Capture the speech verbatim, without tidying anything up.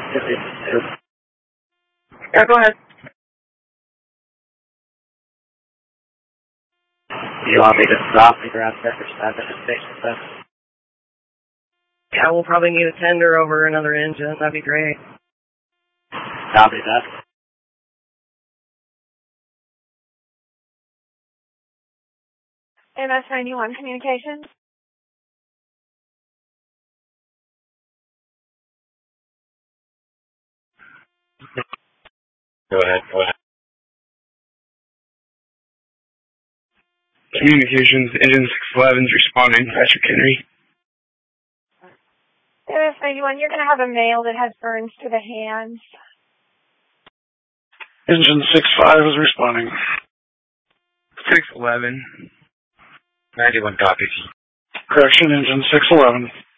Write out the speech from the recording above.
Yeah, go ahead. Do you want me to stop and grab Pepper seven and fix it? Yeah, we'll probably need a tender over another engine. That'd be great. Copy that. M S ninety-one Communications. Go ahead, go ahead. Communications, engine six eleven is responding. Patrick Henry. M S ninety-one, you're going to have a male that has burns to the hands. Engine six five is responding. six eleven. ninety-one copies. Correction, engine six eleven.